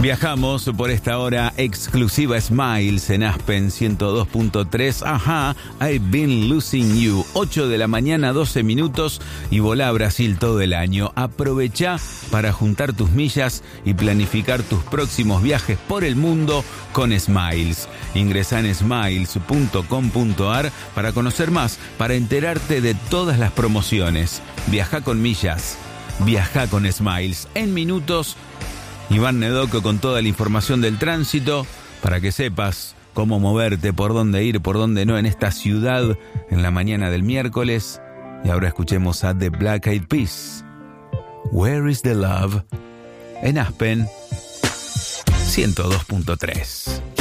Viajamos por esta hora exclusiva Smiles en Aspen 102.3. Ajá, I've been losing you. 8 de la mañana, 12 minutos y volá a Brasil todo el año. Aprovecha para juntar tus millas y planificar tus próximos viajes por el mundo con Smiles. Ingresá en smiles.com.ar para conocer más, para enterarte de todas las promociones. Viaja con millas. Viaja con Smiles. En minutos, Iván Nedoco con toda la información del tránsito para que sepas cómo moverte, por dónde ir, por dónde no en esta ciudad en la mañana del miércoles. Y ahora escuchemos a The Black Eyed Peas. Where is the love? En Aspen 102.3.